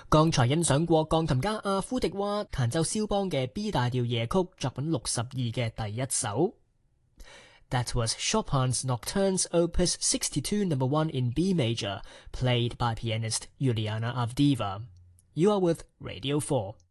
剛才欣賞過鋼琴家阿夫迪娃彈奏肖邦嘅 B 大調夜曲作品62嘅第一首。That was Chopin's Nocturnes Opus 62 No. 1 in B major, played by pianist Juliana Avdiva. You are with Radio 4.